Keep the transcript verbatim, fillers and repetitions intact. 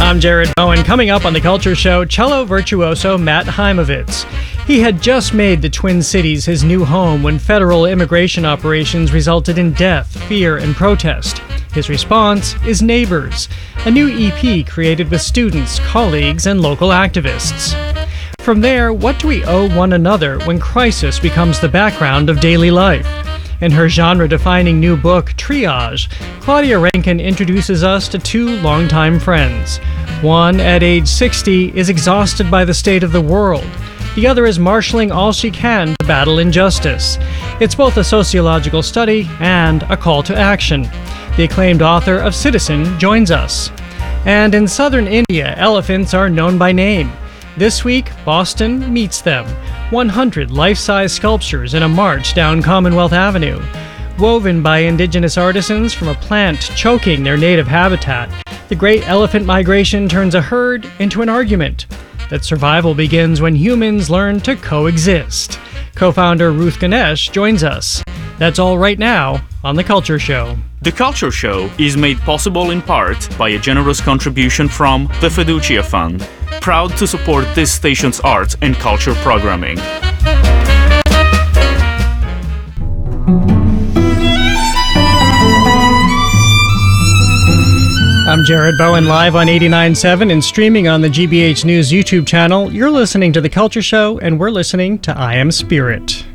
I'm Jared Bowen. Coming up on The Culture Show, cello virtuoso Matt Heimovitz. He had just made the Twin Cities his new home when federal immigration operations resulted in death, fear, and protest. His response is Neighbors, a new E P created with students, colleagues, and local activists. From there, what do we owe one another when crisis becomes the background of daily life? In her genre-defining new book, Triage, Claudia Rankine introduces us to two longtime friends. One, at age sixty, is exhausted by the state of the world. The other is marshaling all she can to battle injustice. It's both a sociological study and a call to action. The acclaimed author of Citizen joins us. And in southern India, elephants are known by name. This week, Boston meets them. one hundred life-size sculptures in a march down Commonwealth Avenue. Woven by indigenous artisans from a plant choking their native habitat, the great elephant migration turns a herd into an argument. That survival begins when humans learn to coexist. Co-founder Ruth Ganesh joins us. That's all right now on The Culture Show. The Culture Show is made possible in part by a generous contribution from the Fiducia Fund, proud to support this station's arts and culture programming. I'm Jared Bowen, live on eighty-nine point seven and streaming on the G B H News YouTube channel. You're listening to The Culture Show, and we're listening to I Am Spirit.